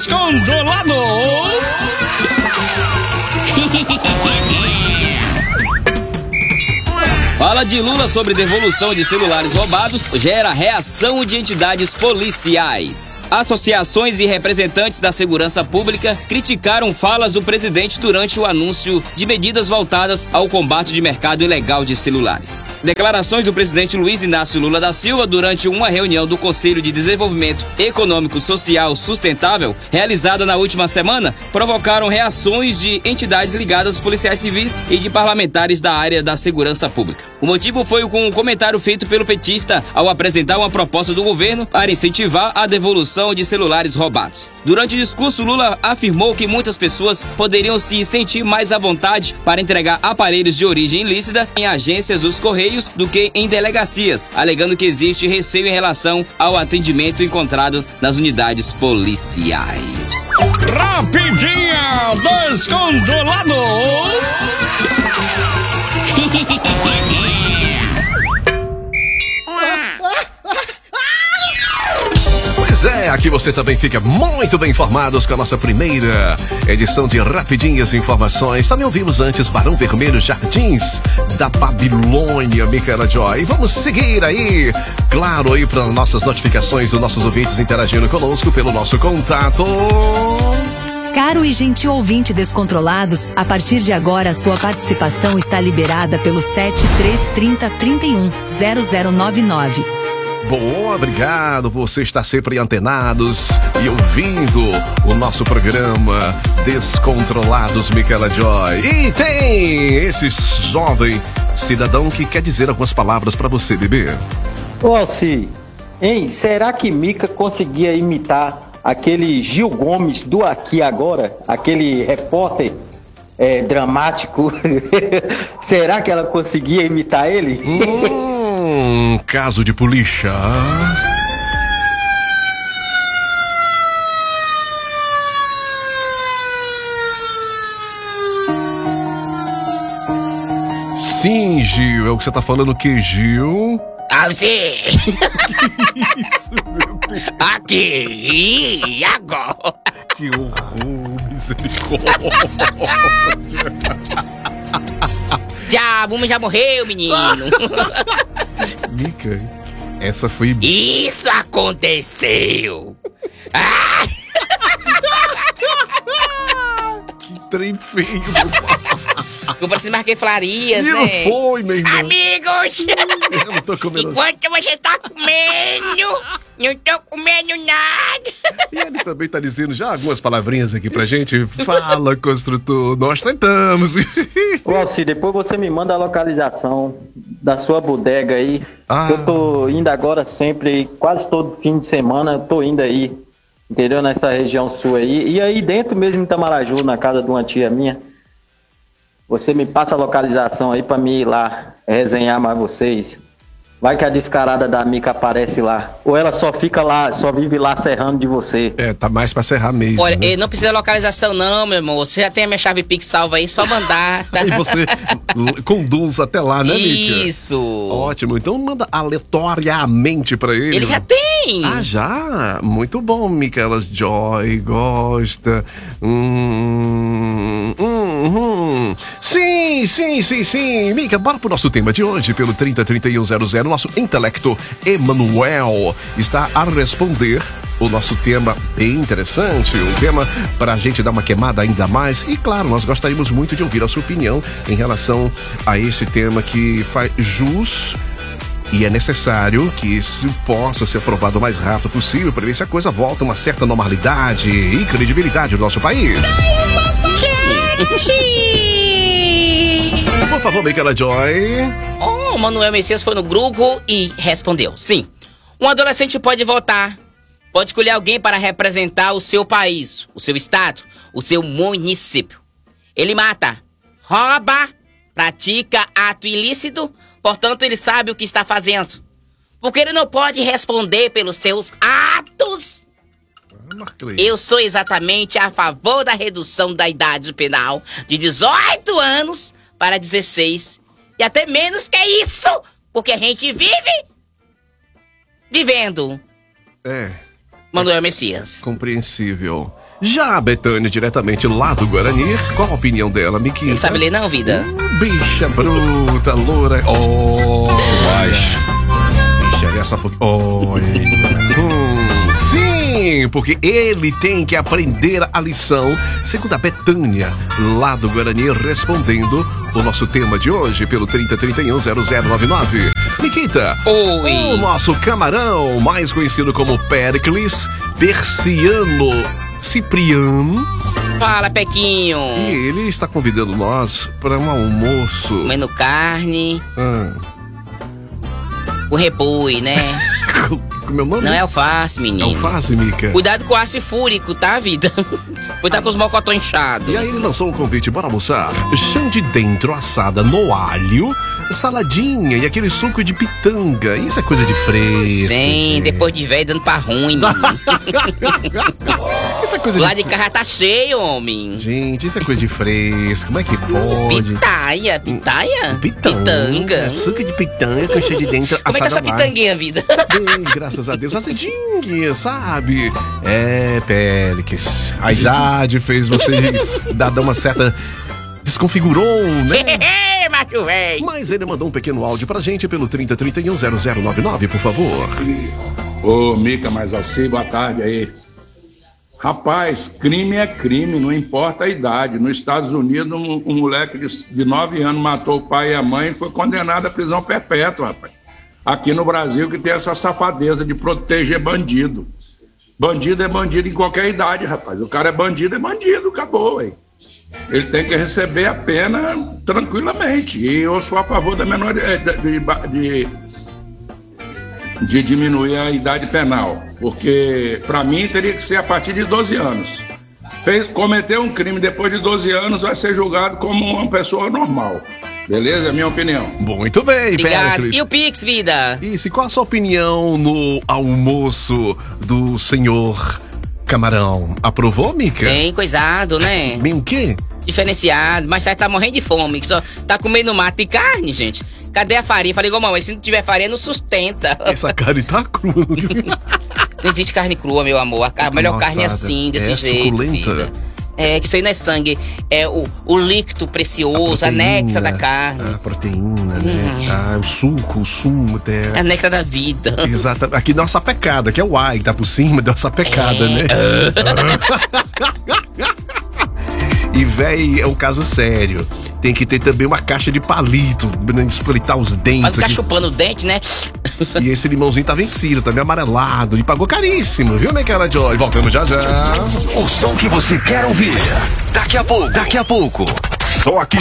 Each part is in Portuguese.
Descontrolados! Fala de Lula sobre devolução de celulares roubados gera reação de entidades policiais. Associações e representantes da segurança pública criticaram falas do presidente durante o anúncio de medidas voltadas ao combate de mercado ilegal de celulares. Declarações do presidente Luiz Inácio Lula da Silva durante uma reunião do Conselho de Desenvolvimento Econômico Social Sustentável, realizada na última semana, provocaram reações de entidades ligadas aos policiais civis e de parlamentares da área da segurança pública. O motivo foi com um comentário feito pelo petista ao apresentar uma proposta do governo para incentivar a devolução de celulares roubados. Durante o discurso, Lula afirmou que muitas pessoas poderiam se sentir mais à vontade para entregar aparelhos de origem ilícita em agências dos Correios do que em delegacias, alegando que existe receio em relação ao atendimento encontrado nas unidades policiais. Rapidinha Descontrolados! Pois é, aqui você também fica muito bem informado com a nossa primeira edição de Rapidinhas Informações. Também ouvimos antes Barão Vermelho, Jardins da Babilônia, Micaela Joy. Vamos seguir aí, claro, aí para nossas notificações dos nossos ouvintes interagindo conosco pelo nosso contato. Caro e gentil ouvinte Descontrolados, a partir de agora a sua participação está liberada pelo 7330310099. Bom, obrigado, você está sempre antenados e ouvindo o nosso programa Descontrolados, Micaela Joy. E tem esse jovem cidadão que quer dizer algumas palavras para você, bebê. Ô Alci, hein, será que Mica conseguia imitar aquele Gil Gomes do Aqui Agora, aquele repórter dramático? Será que ela conseguia imitar ele? Caso de polícia. Sim, Gil, é o que você tá falando, que Gil? Alci! Isso, meu Deus. Aqui, agora! Que horror, misericórdia. Já, a Buma já morreu, menino! Mica, essa foi... Isso aconteceu! Ah! Que trem feio, Eu preciso marcar Flarias, não né? foi, meu irmão. Amigos! Eu não tô comendo. Enquanto você tá comendo, não tô comendo nada! E ele também tá dizendo já algumas palavrinhas aqui pra gente. Fala, construtor, nós tentamos. Ô Alci, depois você me manda a localização da sua bodega aí. Eu tô indo agora sempre, quase todo fim de semana, eu tô indo aí, entendeu? Nessa região sul aí. E aí dentro mesmo em Itamaraju, na casa de uma tia minha. Você me passa a localização aí pra mim ir lá resenhar mais vocês. Vai que a descarada da Mica aparece lá. Ou ela só fica lá, só vive lá serrando de você. É, tá mais pra serrar mesmo. Olha, né? não precisa de localização não, meu irmão. Você já tem a minha chave Pix salva aí, só mandar. Tá? E você conduz até lá, né, Mica? Isso. Ótimo, então manda aleatoriamente pra ele. Ele já tem. Ah, já? Muito bom, Micaela Joy, gosta. Sim. Mica, bora pro nosso tema de hoje, pelo 303100. Nosso intelecto Emanuel está a responder o nosso tema bem interessante, um tema para a gente dar uma queimada ainda mais. E claro, nós gostaríamos muito de ouvir a sua opinião em relação a esse tema que faz jus e é necessário que isso possa ser aprovado o mais rápido possível para ver se a coisa volta a uma certa normalidade e credibilidade do nosso país. Por favor, Micaela Joy. O Manuel Messias foi no grupo e respondeu: sim, um adolescente pode votar, pode escolher alguém para representar o seu país, o seu estado, o seu município. Ele mata, rouba, pratica ato ilícito, portanto ele sabe o que está fazendo. Porque ele não pode responder pelos seus atos. Eu sou exatamente a favor da redução da idade penal de 18 anos para 16 e até menos que isso, porque a gente vive vivendo. É. Manuel Messias. Compreensível. Já a Betânia, diretamente lá do Guarani, qual a opinião dela, Miquita? Você sabe ler não, vida? Bicha bruta, loura. Oh, bicha, essa pouco. Oh, sim, porque ele tem que aprender a lição, segundo a Betânia, lá do Guarani, respondendo o nosso tema de hoje pelo 30310099. Miquita, oi. O nosso camarão, mais conhecido como Péricles Persiano Cipriano. Fala, Pequinho. E ele está convidando nós para um almoço. Comendo carne. O repui, né? Meu nome? Não é alface, menino. Alface, Mica. Cuidado com o ácido fúrico, tá, vida? Cuidado com os mocotó inchados. E aí ele lançou um convite, bora almoçar. Chão de dentro assada no alho, saladinha e aquele suco de pitanga. Isso é coisa de fresco. Sim, gente. Depois de velho dando pra ruim, menino. Isso é coisa lá de carro tá cheio, homem. Gente, isso é coisa de fresco. Como é que pode? Pitaia. Pitanga. Suco de pitanga com cheio de dentro assada. Como é que é essa pitanguinha, vida? Bem, graças a Deus, azedinha, sabe? É, Péricles, a idade fez você dar uma certa... Desconfigurou, né? Macho velho. Mas ele mandou um pequeno áudio pra gente pelo 30310099, por favor. Ô, Mica mais Alci, boa tarde aí. Rapaz, crime é crime, não importa a idade. Nos Estados Unidos, um moleque de 9 anos matou o pai e a mãe e foi condenado à prisão perpétua, rapaz. Aqui no Brasil que tem essa safadeza de proteger bandido. Bandido é bandido em qualquer idade, rapaz. O cara é bandido, acabou, ué. Ele tem que receber a pena tranquilamente. E eu sou a favor da menor de diminuir a idade penal. Porque, para mim, teria que ser a partir de 12 anos. Cometeu um crime depois de 12 anos, vai ser julgado como uma pessoa normal. Beleza? É a minha opinião. Muito bem, Péricles. E o Pix, vida? Isso, e qual a sua opinião no almoço do senhor Camarão? Aprovou, Mica? Bem coisado, né? Bem o quê? Diferenciado, mas tá morrendo de fome, que só tá comendo mato e carne, gente. Cadê a farinha? Falei, igual mamãe, se não tiver farinha, não sustenta. Essa carne tá crua. Não existe carne crua, meu amor. A melhor carne é assim, desse jeito, suculenta. Vida. É, que isso aí não é sangue, é o líquido precioso, a néctar da carne. A proteína, né? O sumo até. A néctar da vida. Exato. Aqui deu uma sapecada, que é o ar que tá por cima, deu uma sapecada, né? E, véi, é um caso sério. Tem que ter também uma caixa de palito, né, espreitar os dentes. Mas ficar chupando o dente, né? E esse limãozinho tá vencido, tá meio amarelado. E pagou caríssimo, viu, minha cara de óleo? Voltamos já. O som que você quer ouvir. Daqui a pouco. Só aqui.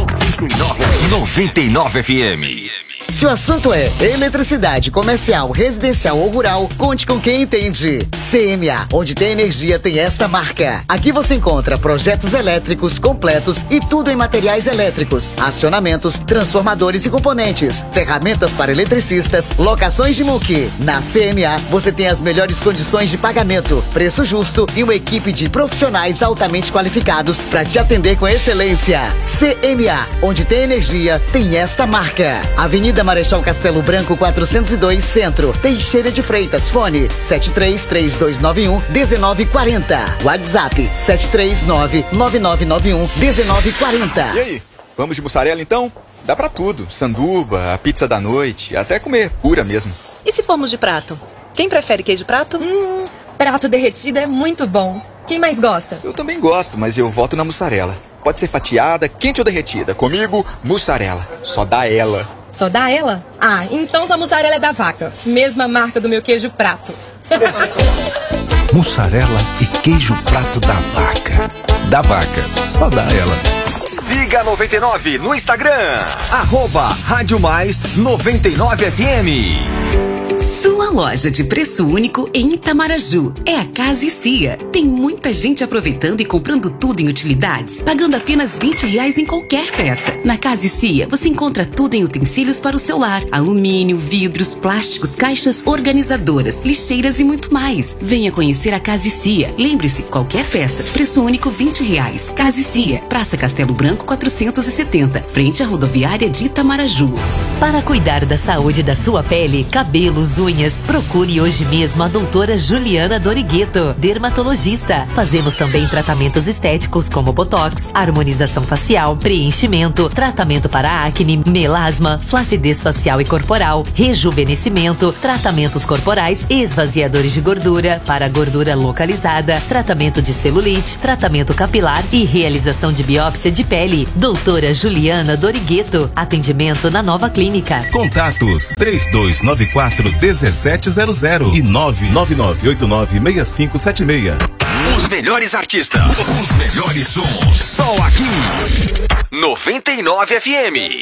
99 FM. Se o assunto é eletricidade comercial, residencial ou rural, conte com quem entende. CMA, onde tem energia, tem esta marca. Aqui você encontra projetos elétricos completos e tudo em materiais elétricos, acionamentos, transformadores e componentes, ferramentas para eletricistas, locações de MUC. Na CMA, você tem as melhores condições de pagamento, preço justo e uma equipe de profissionais altamente qualificados para te atender com excelência. CMA, onde tem energia, tem esta marca. Avenida Marechal Castelo Branco 402 Centro, Teixeira de Freitas, fone 733291-1940, WhatsApp 739-9991-1940. E aí, vamos de mussarela então? Dá pra tudo, sanduba, a pizza da noite, até comer pura mesmo. E se formos de prato? Quem prefere queijo prato? Prato derretido é muito bom. Quem mais gosta? Eu também gosto, mas eu voto na mussarela. Pode ser fatiada, quente ou derretida. Comigo, mussarela. Só dá ela. Só dá ela? Ah, então sua mussarela é da Vaca. Mesma marca do meu queijo prato. Mussarela e queijo prato da Vaca. Da Vaca, só dá ela. Siga 99 no Instagram. @Rádio Mais 99 FM. Sua loja de preço único em Itamaraju é a Casa e Cia. Tem muita gente aproveitando e comprando tudo em utilidades, pagando apenas R$20 em qualquer peça. Na Casa e Cia, você encontra tudo em utensílios para o seu lar: alumínio, vidros, plásticos, caixas organizadoras, lixeiras e muito mais. Venha conhecer a Casa e Cia. Lembre-se, qualquer peça, preço único R$20. Casa e Cia, Praça Castelo Branco 470, frente à rodoviária de Itamaraju. Para cuidar da saúde da sua pele, cabelos, unhas unhas, procure hoje mesmo a doutora Juliana Dorigueto, dermatologista. Fazemos também tratamentos estéticos como botox, harmonização facial, preenchimento, tratamento para acne, melasma, flacidez facial e corporal, rejuvenescimento, tratamentos corporais, esvaziadores de gordura, para gordura localizada, tratamento de celulite, tratamento capilar e realização de biópsia de pele. Doutora Juliana Dorigueto, atendimento na Nova Clínica. Contatos 3294-1700 e 999896576. Os melhores artistas, os melhores sons, só aqui 99 FM.